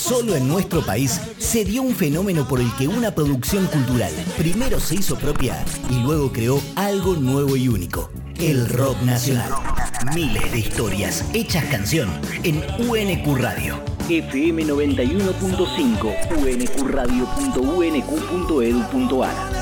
Solo en nuestro país se dio un fenómeno por el que una producción cultural primero se hizo propia y luego creó algo nuevo y único. El rock nacional. Miles de historias hechas canción en UNQ Radio. FM 91.5, unqradio.unq.edu.ar.